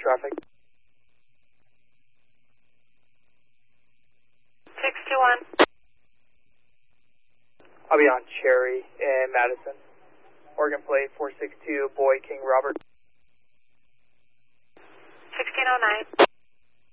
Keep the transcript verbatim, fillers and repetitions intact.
traffic. six two one. I'll be on Cherry in Madison. Oregon plate four six two, Boy King Robert.